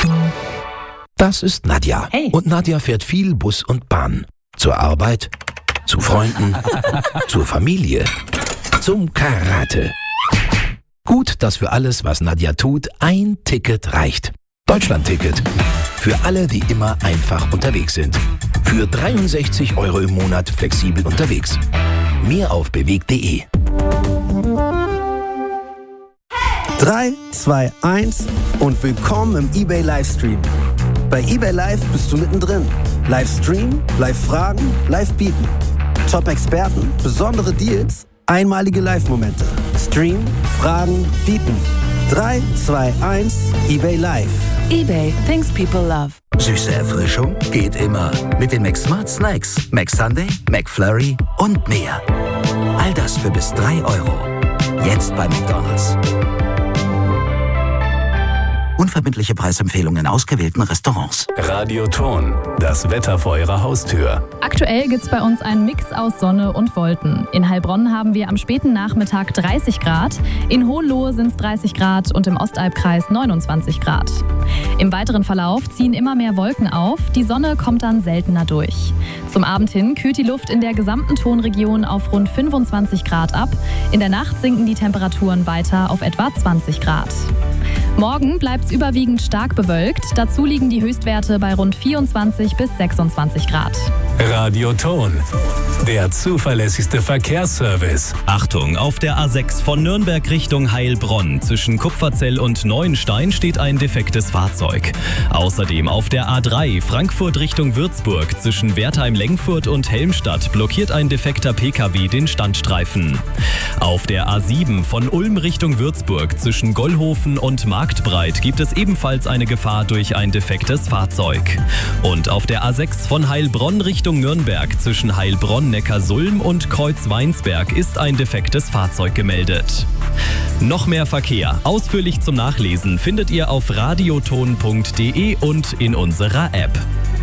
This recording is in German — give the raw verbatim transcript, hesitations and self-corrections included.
Das ist Nadja. Hey. Und Nadja fährt viel Bus und Bahn. Zur Arbeit, zu Freunden, zur Familie, zum Karate. Gut, dass für alles, was Nadja tut, ein Ticket reicht. Deutschland-Ticket. Für alle, die immer einfach unterwegs sind. Für dreiundsechzig Euro im Monat flexibel unterwegs. Mehr auf bewegt punkt de. drei, zwei, eins und willkommen im eBay Livestream. Bei eBay Live bist du mittendrin. Livestream, Live-Fragen, Live-Bieten. Top-Experten, besondere Deals, einmalige Live-Momente. Stream, Fragen, Bieten. drei, zwei, eins, eBay Live. eBay, things people love. Süße Erfrischung geht immer. Mit den McSmart Snacks, McSunday, McFlurry und mehr. All das für bis drei Euro. Jetzt bei McDonald's. Unverbindliche Preisempfehlungen in ausgewählten Restaurants. Radioton, das Wetter vor Ihrer Haustür. Aktuell gibt's bei uns einen Mix aus Sonne und Wolken. In Heilbronn haben wir am späten Nachmittag dreißig Grad, in Hohenlohe sind es dreißig Grad und im Ostalbkreis neunundzwanzig Grad. Im weiteren Verlauf ziehen immer mehr Wolken auf, die Sonne kommt dann seltener durch. Zum Abend hin kühlt die Luft in der gesamten Tonregion auf rund fünfundzwanzig Grad ab. In der Nacht sinken die Temperaturen weiter auf etwa zwanzig Grad. Morgen bleibt es überwiegend stark bewölkt. Dazu liegen die Höchstwerte bei rund vierundzwanzig bis sechsundzwanzig Grad. Radioton, der zuverlässigste Verkehrsservice. Achtung, auf der A sechs von Nürnberg Richtung Heilbronn zwischen Kupferzell und Neuenstein steht ein defektes Fahrzeug. Außerdem auf der A drei Frankfurt Richtung Würzburg zwischen Wertheim-Lengfurt und Helmstadt blockiert ein defekter Pkw den Standstreifen. Auf der A sieben von Ulm Richtung Würzburg zwischen Gollhofen und Marktbreit gibt es ebenfalls eine Gefahr durch ein defektes Fahrzeug. Und auf der A sechs von Heilbronn Richtung Nürnberg zwischen Heilbronn-Neckarsulm und Kreuz-Weinsberg ist ein defektes Fahrzeug gemeldet. Noch mehr Verkehr, ausführlich zum Nachlesen, findet ihr auf radioton punkt de und in unserer App.